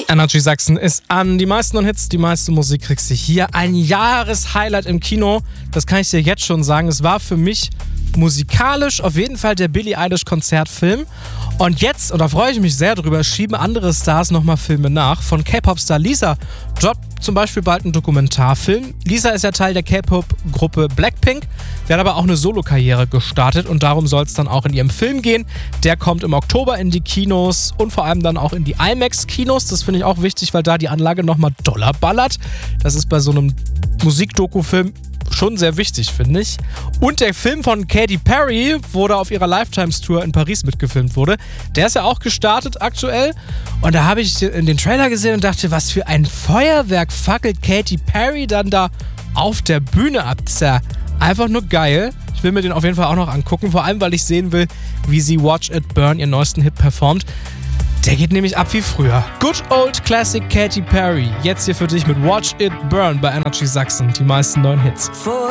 Energy Sachsen ist an. Die meisten Non-Hits, die meiste Musik kriegst du hier. Ein Jahreshighlight im Kino, das kann ich dir jetzt schon sagen. Es war für mich musikalisch auf jeden Fall der Billie Eilish Konzertfilm. Und jetzt, und da freue ich mich sehr drüber, schieben andere Stars nochmal Filme nach. Von K-Pop-Star Lisa droppt zum Beispiel bald ein Dokumentarfilm. Lisa ist ja Teil der K-Pop-Gruppe Blackpink. Die hat aber auch eine Solo-Karriere gestartet und darum soll es dann auch in ihrem Film gehen. Der kommt im Oktober in die Kinos und vor allem dann auch in die IMAX-Kinos. Das finde ich auch wichtig, weil da die Anlage nochmal doller ballert. Das ist bei so einem Musikdoku-Film schon sehr wichtig, finde ich. Und der Film von Katy Perry, wo da auf ihrer Lifetimes-Tour in Paris mitgefilmt wurde, der ist ja auch gestartet aktuell. Und da habe ich den Trailer gesehen und dachte, was für ein Feuerwerk fackelt Katy Perry dann da auf der Bühne ab. Das ist ja einfach nur geil. Ich will mir den auf jeden Fall auch noch angucken, vor allem, weil ich sehen will, wie sie Watch It Burn, ihren neuesten Hit, performt. Der geht nämlich ab wie früher. Good Old Classic Katy Perry. Jetzt hier für dich mit Watch It Burn bei Energy Sachsen. Die meisten neuen Hits.